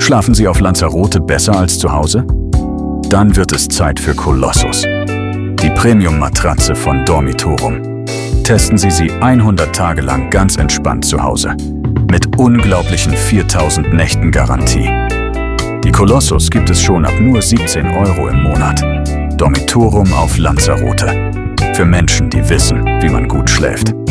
Schlafen Sie auf Lanzarote besser als zu Hause? Dann wird es Zeit für Colossus, die Premium-Matratze von Dormitorum. Testen Sie sie 100 Tage lang ganz entspannt zu Hause. Mit unglaublichen 4000 Nächten Garantie. Die Colossus gibt es schon ab nur 17 € im Monat. Dormitorum auf Lanzarote. Für Menschen, die wissen, wie man gut schläft.